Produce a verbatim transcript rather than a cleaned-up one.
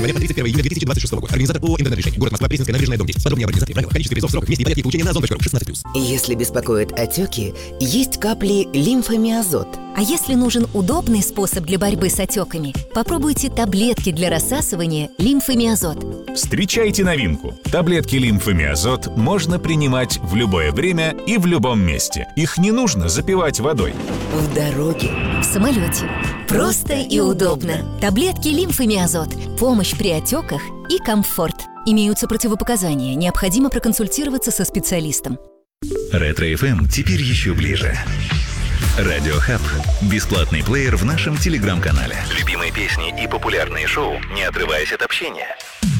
Января по тридцать первое июня две тысячи двадцать шестого года. Организатор ООО «Интернет-решение». Город Москва, Пресненская набережная, дом десять. Подробнее об организации, правила, количестве призов, сроках, месте и порядке получения на зон точка ру. шестнадцать плюс. Если беспокоят отеки, есть капли лимфомиазот. А если нужен удобный способ для борьбы с отеками, попробуйте таблетки для рассасывания лимфомиазот. Встречайте новинку. Таблетки лимфомиазот можно принимать в любое время и в любом месте. Их не нужно запивать водой. В дороге. В самолете. Просто и удобно. Таблетки лимфомиазот. Помощь при отеках и комфорт. Имеются противопоказания. Необходимо проконсультироваться со специалистом. Ретро-эф эм теперь еще ближе. Радио Хаб. Бесплатный плеер в нашем телеграм-канале. Любимые песни и популярные шоу, не отрываясь от общения.